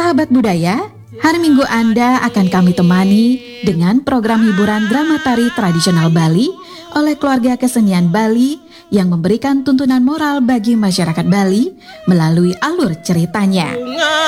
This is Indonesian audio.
Sahabat budaya, hari Minggu Anda akan kami temani dengan program hiburan drama tari tradisional Bali oleh keluarga kesenian Bali yang memberikan tuntunan moral bagi masyarakat Bali melalui alur ceritanya.